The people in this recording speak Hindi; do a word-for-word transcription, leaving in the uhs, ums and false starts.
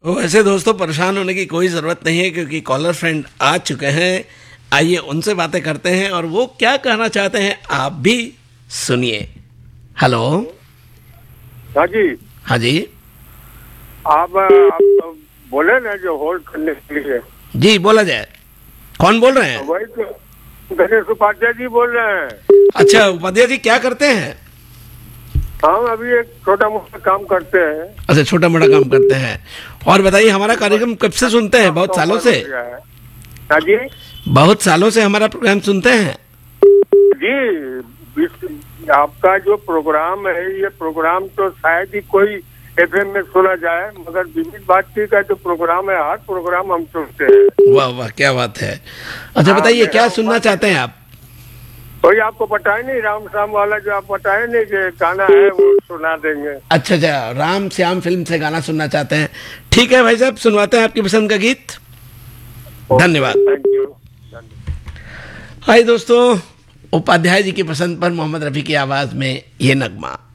वैसे दोस्तों परेशान होने की कोई ज़रूरत नहीं है, क्योंकि कॉलर फ्रेंड आ चुके हैं। आइए उनसे बातें करते हैं और वो क्या कहना चाहते हैं आप भी सुनिए। हेलो। हाँ जी। हाँ जी। आप, आप बोले ना जो होल्ड करने के लिए। जी बोला जाए। कौन बोल रहे हैं? वही तो गणेश उपाध्याय जी बोल रहे हैं। अच्छा उपाध्याय जी, क्या करते हैं? हम अभी एक छोटा मोटा काम करते हैं। अच्छा छोटा मोटा काम करते हैं। और बताइए, हमारा कार्यक्रम कब से सुनते हैं? बहुत सालों से। हाँ जी। बहुत सालों से हमारा प्रोग्राम सुनते हैं जी। आपका जो प्रोग्राम है, ये प्रोग्राम तो शायद ही कोई एफएम में सुना जाए, मगर विविध भारती का जो प्रोग्राम है, हर प्रोग्राम हम सुनते हैं। वाह वाह, क्या बात है। अच्छा बताइए, क्या सुनना चाहते हैं आप? कोई आपको बताए नहीं, राम श्याम वाला जो आप बताए नहीं कि गाना है, वो सुना देंगे। अच्छा अच्छा, राम श्याम फिल्म से गाना सुनना चाहते हैं। ठीक है भाई साहब, सुनवाते हैं आपकी पसंद का गीत। धन्यवाद। Thank you. हाय दोस्तों, उपाध्याय जी की पसंद पर मोहम्मद रफ़ी की आवाज में ये नगमा।